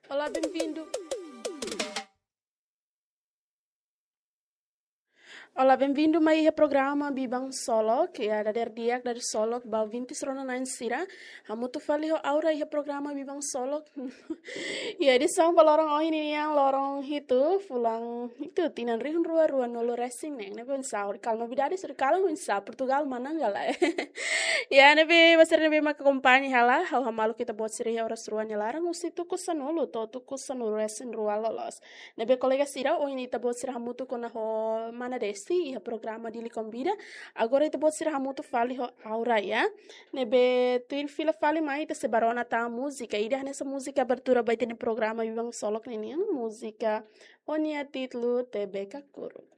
Olá, bem-vindo. Olá, bem-vindo a este programa Bibang Solo, que é dari dia dari Solo, bal 20 serona nain sira. Hamu tu fali ho aura este programa Bibang Solo. E a edição balorong oh ini yang lorong itu, fulang itu tinan rihun rua nolo racing neng, nebe pensar, kalau novidade sur kalau pensar Portugal mana enggak lah. Ya, nebe basir nebe mak acompanha hala, hal hamalu kita buat siri horas ruanya larang usi tu kusanulu, tu kusanulu racing rua lolos. Nebe colega sira, oh ini ta buat sira hamu tu kona ho mana desi, e programa dili convida. Agora ita buat sira hamu tu fali ho aura ya. Nebe tu fila fali mai ita sebarona ta música, ida nessa música abertura vai ter no programa Vivang Solo que nem música. Onia título TB Kakuru.